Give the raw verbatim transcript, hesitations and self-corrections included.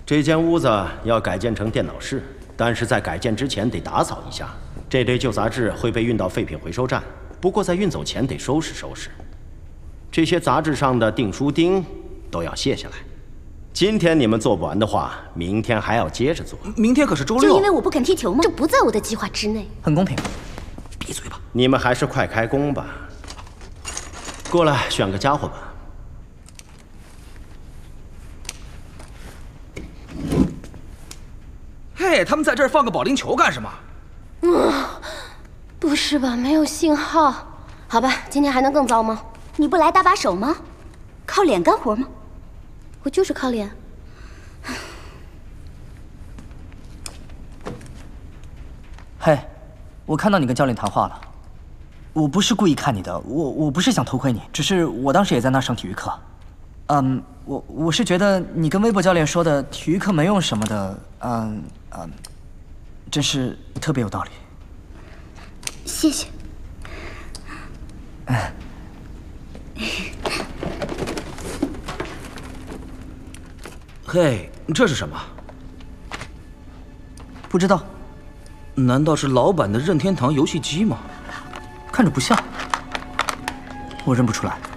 这间屋子要改建成电脑室，但是在改建之前得打扫一下。这堆旧杂志会被运到废品回收站，不过在运走前得收拾收拾。这些杂志上的订书钉都要卸下来。今天你们做不完的话，明天还要接着做。 明天可是周六。 就因为我不肯踢球吗？这不在我的计划之内。 很公平。 闭嘴吧！ 你们还是快开工吧。过来选个家伙吧。 嘿，他们在这儿放个保龄球干什么？ 嗯，不是吧？没有信号。好吧，今天还能更糟吗？你不来搭把手吗？靠脸干活吗？我就是靠脸。 嘿，我看到你跟教练谈话了。我不是故意看你的，我我不是想偷窥你，只是我当时也在那上体育课。嗯，我我是觉得你跟微博教练说的体育课没用什么的，嗯嗯，真是特别有道理。 谢谢。 嗯。 嘿，这是什么？ 不知道。 难道是老板的任天堂游戏机吗？ 看着不像，我认不出来。